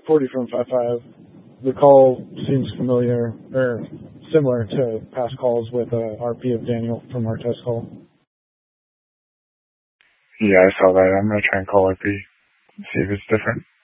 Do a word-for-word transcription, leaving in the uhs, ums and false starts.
forty from five five. The call seems familiar or similar to past calls with uh, R P of Daniel from our test call. Yeah, I saw that. I'm going to try and call R P, see if it's different.